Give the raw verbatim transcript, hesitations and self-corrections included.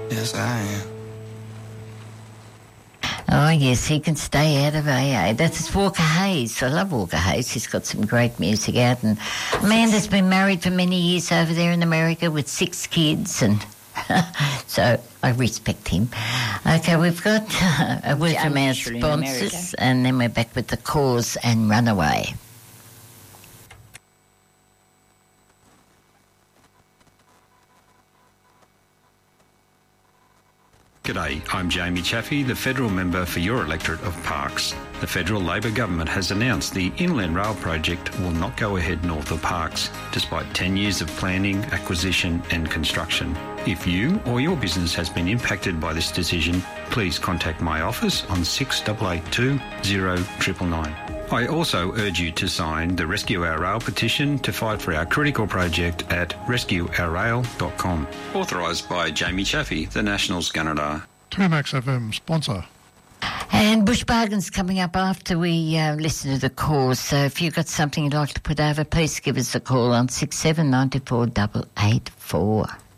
Yes, I am. Oh, yes, he can stay out of A A. That's Walker Hayes. I love Walker Hayes. He's got some great music out. And Amanda's been married for many years over there in America with six kids, and so I respect him. Okay, we've got uh, a word from our sponsors, and then we're back with The Cause and Runaway. G'day, I'm Jamie Chaffey, the Federal Member for your electorate of Parkes. The Federal Labor Government has announced the Inland Rail project will not go ahead north of Parkes, despite ten years of planning, acquisition and construction. If you or your business has been impacted by this decision, please contact my office on six eight eight two, zero nine nine nine. I also urge you to sign the Rescue Our Rail petition to fight for our critical project at rescue our rail dot com. Authorised by Jamie Chaffey, the Nationals Gunnedah. two Max F M sponsor. And Bush Bargain's coming up after we uh, listen to The Cause. So if you've got something you'd like to put over, please give us a call on six seven nine four eight eight four.